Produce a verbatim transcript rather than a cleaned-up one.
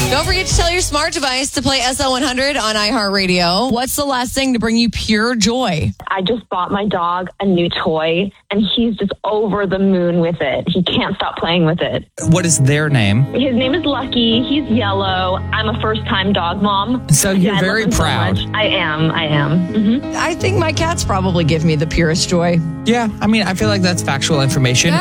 Don't forget to tell your smart device to play S L one hundred on iHeartRadio. What's the last thing to bring you pure joy? I just bought my dog a new toy, and he's just over the moon with it. He can't stop playing with it. What is their name? His name is Lucky. He's yellow. I'm a first-time dog mom. So you're Yeah, I very love him so proud. much. I am. I am. Mm-hmm. I think my cats probably give me the purest joy. Yeah, I mean, I feel like that's factual information.